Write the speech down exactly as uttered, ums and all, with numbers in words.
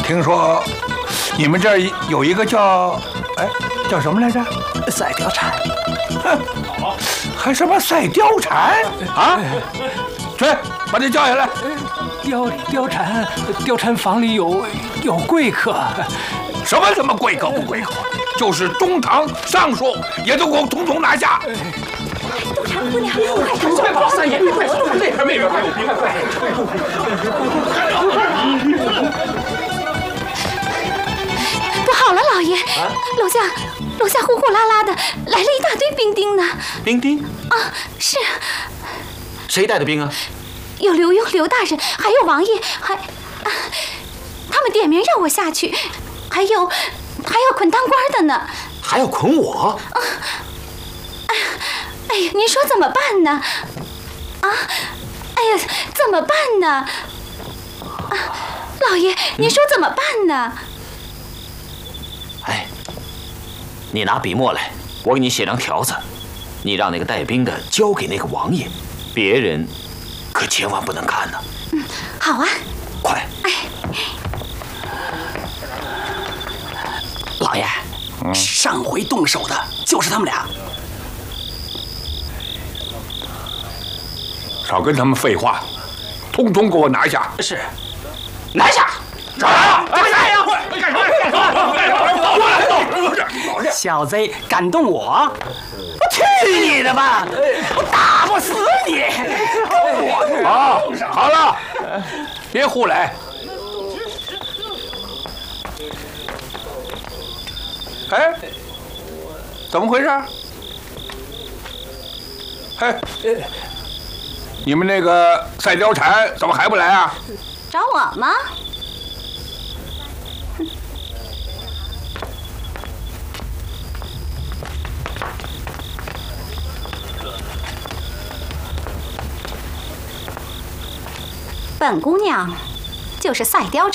听说你们这儿有一个叫哎叫什么来着？ 赛貂蝉。 哼，还什么赛貂蝉啊？去，把他叫下来。 貂貂蝉，貂蝉房里有有贵客。 什么什么贵客不贵客，就是中堂、尚书也都给我统统拿下。 貂蝉姑娘，快点！快跑！三爷，快走！那边那边还有兵，快！ 不好了，老爷，啊、楼下楼下呼呼啦啦的来了一大堆兵丁呢。 兵丁？ 啊，是。 谁带的兵啊？ 有刘墉刘大人，还有王爷，还、啊、他们点名让我下去，还有还要捆当官的呢。 还要捆我？ 啊！哎呀，哎呀，您说怎么办呢？啊！哎呀，怎么办呢？啊，老爷，您说怎么办呢？ 哎，你拿笔墨来，我给你写张条子，你让那个带兵的交给那个王爷，别人可千万不能看呢。 嗯，好啊。 快！ 哎， 老爷， 嗯、 上回动手的就是他们俩。 少跟他们废话，通通给我拿下！ 是，拿下！ 找来了！干啥呀？干什么？干什么？过来！ 小贼敢动我？我去你的吧！我打不死你！ 好，好了，别胡来。哎，怎么回事？哎，你们那个赛貂蝉怎么还不来啊？ 找我吗？本姑娘就是赛貂蝉。